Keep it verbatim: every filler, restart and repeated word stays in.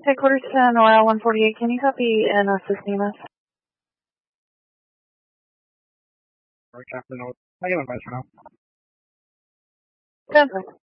Headquarters ten, Royal one forty-eight, can you copy and assist me, miss? Alright, Captain, I'll give advice for now. Ten.